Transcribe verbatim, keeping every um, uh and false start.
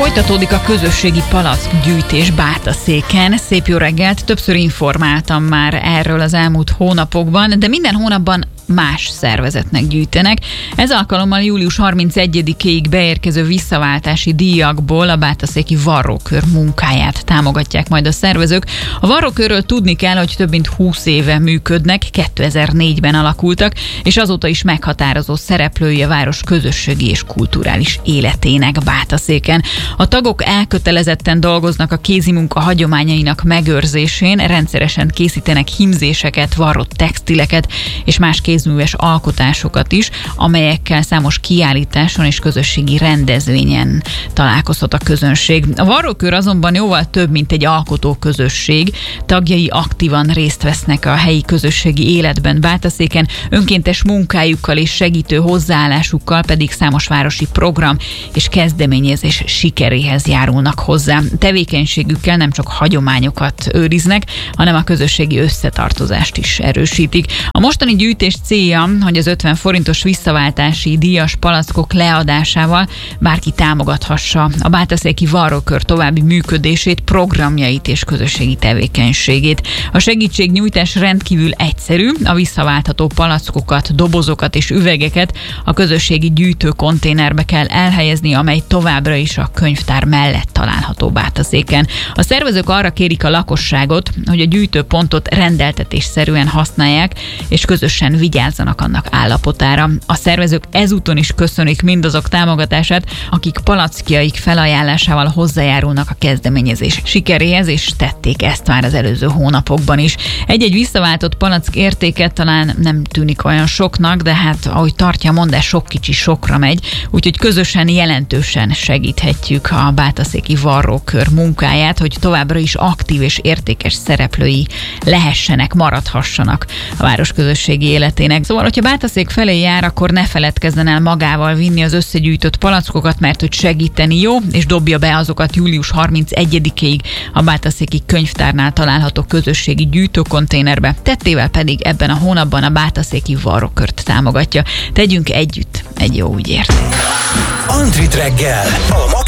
Folytatódik a közösségi palackgyűjtés Bátaszéken. Szép jó reggelt, többször informáltam már erről az elmúlt hónapokban, de minden hónapban más szervezetnek gyűjtenek. Ez alkalommal július harmincegyedikéig beérkező visszaváltási díjakból a bátaszéki varrókör munkáját támogatják majd a szervezők. A varrókörről tudni kell, hogy több mint húsz éve működnek, kétezer-négyben alakultak, és azóta is meghatározó szereplői a város közösségi és kulturális életének Bátaszéken. A tagok elkötelezetten dolgoznak a kézimunka hagyományainak megőrzésén, rendszeresen készítenek hímzéseket, varrott textileket és más kézműves alkotásokat is, amelyekkel számos kiállításon és közösségi rendezvényen találkozhat a közönség. A varrókör azonban jóval több, mint egy alkotóközösség. Tagjai aktívan részt vesznek a helyi közösségi életben Bátaszéken, önkéntes munkájukkal és segítő hozzáállásukkal pedig számos városi program és kezdeményezés sikeréhez járulnak hozzá. Tevékenységükkel nem csak hagyományokat őriznek, hanem a közösségi összetartozást is erősítik. A mostani gyűjtés célja, hogy az ötven forintos visszaváltási díjas palackok leadásával bárki támogathassa a bátaszéki varrókör további működését, programjait és közösségi tevékenységét. A segítségnyújtás rendkívül egyszerű, a visszaváltható palackokat, dobozokat és üvegeket a közösségi gyűjtőkonténerbe kell elhelyezni, amely továbbra is a könyvtár mellett található Bátaszéken. A szervezők arra kérik a lakosságot, hogy a gyűjtőpontot rendeltetésszerűen használják, és közösen vigyázzanak annak állapotára. A szervezők ezúton is köszönik mindazok támogatását, akik palackjaik felajánlásával hozzájárulnak a kezdeményezés sikeréhez, és tették ezt már az előző hónapokban is. Egy-egy visszaváltott palack értéke talán nem tűnik olyan soknak, de hát ahogy tartja a mondás, sok kicsi sokra megy, úgyhogy közösen jelentősen segíthetjük a bátaszéki varrókör munkáját, hogy továbbra is aktív és értékes szereplői lehessenek, maradhassanak a város közösségi életének. Szóval, hogyha Bátaszék felé jár, akkor ne feledkezzen el magával vinni az összegyűjtött palackokat, mert hogy segíteni jó, és dobja be azokat július harmincegyedikéig a bátaszéki könyvtárnál található közösségi gyűjtőkonténerbe. Tettével pedig ebben a hónapban a bátaszéki varrókört támogatja. Tegyünk együtt egy jó ügyért. Antrit reggel!